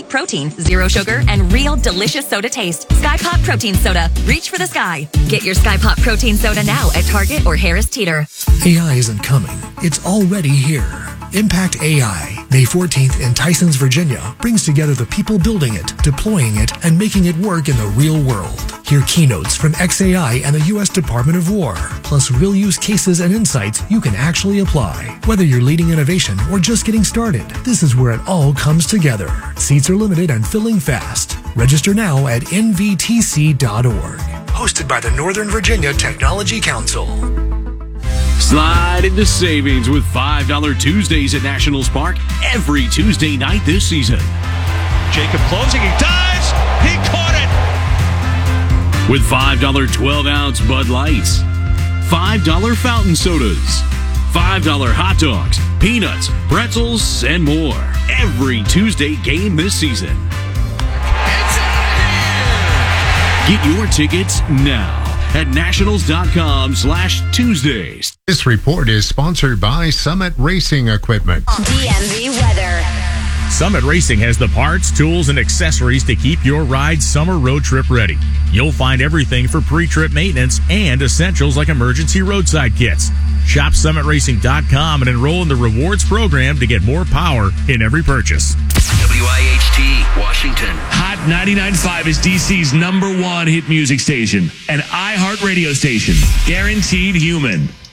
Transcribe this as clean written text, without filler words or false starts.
with protein, zero sugar, and real delicious soda taste. Sky Pop Protein Soda. Reach for the sky. Get your Sky Pop Protein Soda now at Target or Harris Teeter. AI isn't coming. It's already here. Impact AI, May 14th in Tysons, Virginia, brings together the people building it, deploying it, and making it work in the real world. Hear keynotes from XAI and the U.S. Department of War, plus real use cases and insights you can actually apply. Whether you're leading innovation or just getting started, this is where it all comes together. Seats are limited and filling fast. Register now at nvtc.org. Hosted by the Northern Virginia Technology Council. Slide into savings with $5 Tuesdays at Nationals Park every Tuesday night this season. Jacob closing, he dives, he caught it! With $5 12-ounce Bud Lights, $5 fountain sodas, $5 hot dogs, peanuts, pretzels, and more. Every Tuesday game this season. It's out of here! Get your tickets now at nationals.com/Tuesdays. This report is sponsored by Summit Racing Equipment. DMV weather. Summit Racing has the parts, tools, and accessories to keep your ride summer road trip ready. You'll find everything for pre-trip maintenance and essentials like emergency roadside kits. Shop summitracing.com and enroll in the rewards program to get more power in every purchase. WIHT, Washington. Hot 99.5 is DC's #1 hit music station. An iHeart radio station. Guaranteed human.